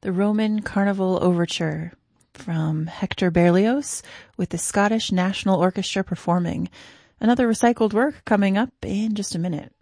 the Roman Carnival Overture from Hector Berlioz with the Scottish National Orchestra performing. Another recycled work coming up in just a minute.